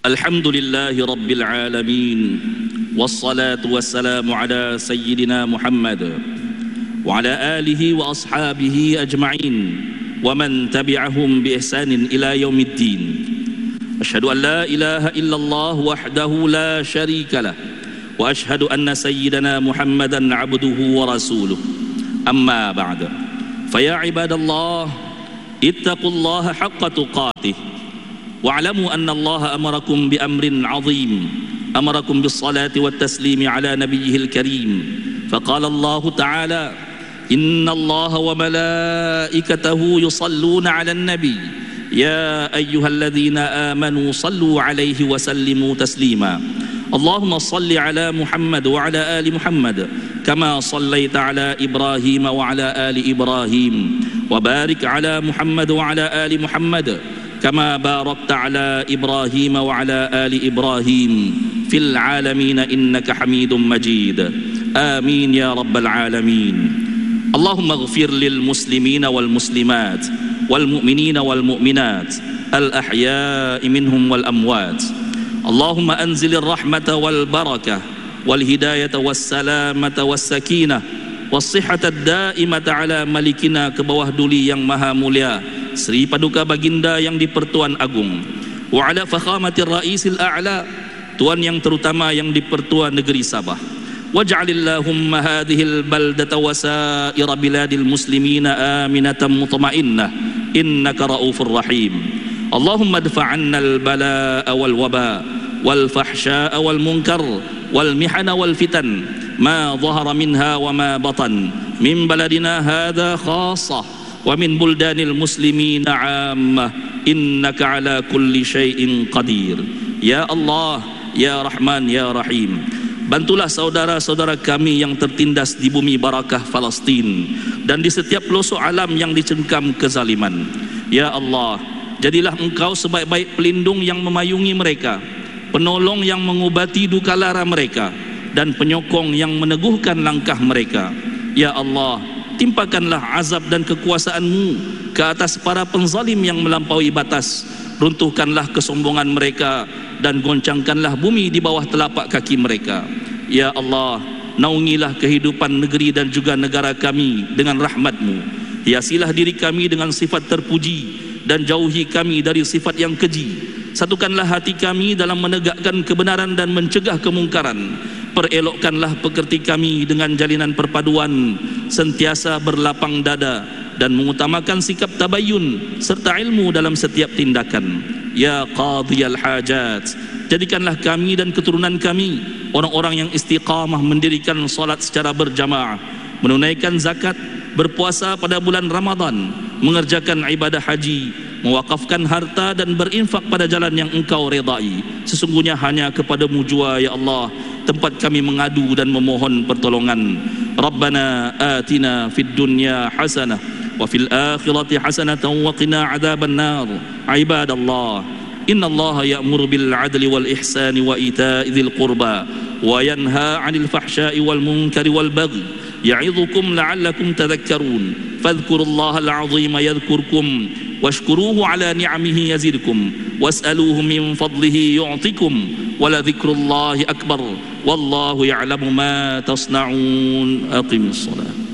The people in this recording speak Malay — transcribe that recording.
Alhamdulillahi Rabbil Alamin. Wassalatu wassalamu ala Sayyidina Muhammad wa ala alihi wa ashabihi ajma'in wa man tabi'ahum bi ihsanin ila yaumiddin. Asyhadu an la ilaha illallah wahdahu la syarika lah wa asyhadu anna Sayyidina Muhammadan abduhu wa rasuluh. Amma ba'da. Faya ibadallah, ittaqullaha haqqa tuqatih. واعلموا أن الله أمركم بأمر عظيم، أمركم بالصلاة والتسليم على نبيه الكريم، فقال الله تعالى: إن الله وملائكته يصلون على النبي يا أيها الذين آمنوا صلوا عليه وسلموا تسليما. اللهم صل على محمد وعلى آل محمد كما صليت على إبراهيم وعلى آل إبراهيم، وبارك على محمد وعلى آل محمد كما باركت على إبراهيم وعلى آل إبراهيم في العالمين إنك حميد مجيد. آمين يا رب العالمين. اللهم اغفر للمسلمين والمسلمات والمؤمنين والمؤمنات الأحياء منهم والأموات. اللهم أنزل الرحمة والبركة والهداية والسلامة والسكينة والصحة الدائمة على ملكنا kebawah duli yang maha mulia Sri Paduka Baginda yang di-Pertuan Agung, wa ala fakhamatir raisil a'la, tuan yang terutama yang di-Pertuan Negeri Sabah. Waj'alillahumma hadhil baldata wa sa'ira biladil muslimina aminatan mutma'innah innaka raufur rahim. Allahumma adfa'anna al-bala'a wal waba wal fahsya'a wal munkar wal mihana wal fitan ma dhahara minha wa ma batan min baladina hadha khassah wa min buldanil muslimin 'ammah innaka ala kulli syai'in qadir. Ya Allah, ya Rahman, ya Rahim, bantulah saudara-saudara kami yang tertindas di bumi barakah Palestin dan di setiap pelosok alam yang dicengkam kezaliman. Ya Allah, jadilah Engkau sebaik-baik pelindung yang memayungi mereka, penolong yang mengubati duka lara mereka, dan penyokong yang meneguhkan langkah mereka. Ya Allah, timpakanlah azab dan kekuasaan-Mu ke atas para penzalim yang melampaui batas. Runtuhkanlah kesombongan mereka dan goncangkanlah bumi di bawah telapak kaki mereka. Ya Allah, naungilah kehidupan negeri dan juga negara kami dengan rahmat-Mu. Hiasilah diri kami dengan sifat terpuji dan jauhi kami dari sifat yang keji. Satukanlah hati kami dalam menegakkan kebenaran dan mencegah kemungkaran. Perelokkanlah pekerti kami dengan jalinan perpaduan, sentiasa berlapang dada dan mengutamakan sikap tabayun serta ilmu dalam setiap tindakan. Ya qadhiyal hajat, jadikanlah kami dan keturunan kami orang-orang yang istiqamah mendirikan salat secara berjamaah, menunaikan zakat, berpuasa pada bulan Ramadan, mengerjakan ibadah haji, mewakafkan harta dan berinfak pada jalan yang Engkau redai. Sesungguhnya hanya kepadamu jua ya Allah tempat kami mengadu dan memohon pertolongan. Rabbana atina fid dunya hasanah wa fil akhirati hasanatan wa qina adzaban nar. Ibadallah, innallaha ya'muru bil 'adli wal ihsani wa ita'i dzil qurba wa yanha 'anil fahsya'i wal munkari wal baghi ya'idhukum la'allakum tadhakkarun. Fadhkurullaha al-'azima yadhkurkum washkuruhu 'ala ni'amihi yazidkum was'aluhu min fadlihi yu'tikum wala dzikrullahi akbar wallahu ya'lamu ma tasna'un. Aqimus shalah.